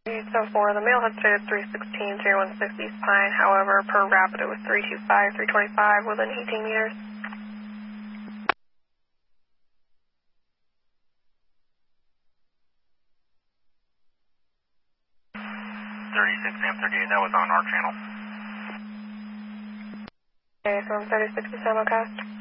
874, the male had stayed at 316, 016 East Pine. However, per rapid, it was 325, 325 within 18 meters. 36 M38, that was on our channel. Okay, so I'm 36 to simulcast.